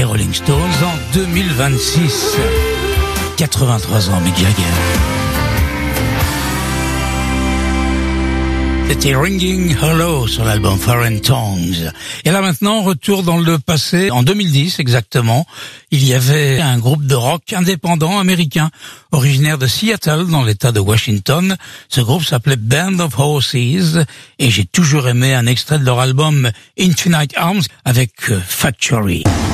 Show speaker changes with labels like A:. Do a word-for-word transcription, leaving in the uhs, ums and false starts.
A: les Rolling Stones en deux mille vingt-six. quatre-vingt-trois ans, Mick Jagger. C'était Ringing Hello sur l'album Foreign Tongues. Et là maintenant, retour dans le passé, en deux mille dix exactement, il y avait un groupe de rock indépendant américain, originaire de Seattle dans l'État de Washington. Ce groupe s'appelait Band of Horses et j'ai toujours aimé un extrait de leur album Infinite Arms avec Factory.